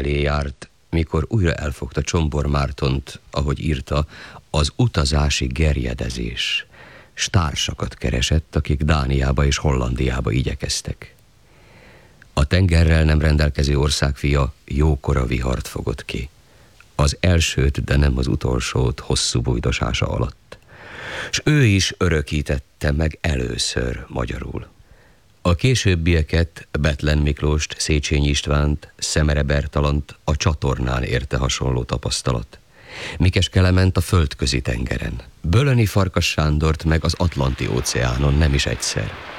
felé járt, mikor újra elfogta Csombor Mártont, ahogy írta, az utazási gerjedezés. S társakat keresett, akik Dániába és Hollandiába igyekeztek. A tengerrel nem rendelkező országfia jókora vihart fogott ki. Az elsőt, de nem az utolsót hosszú bujdosása alatt. S ő is örökítette meg először magyarul. A későbbieket, Bethlen Miklóst, Széchenyi Istvánt, Szemere Bertalant a csatornán érte hasonló tapasztalat. Mikes Kelement a földközi tengeren, Bölöni Farkas Sándort meg az Atlanti óceánon nem is egyszer.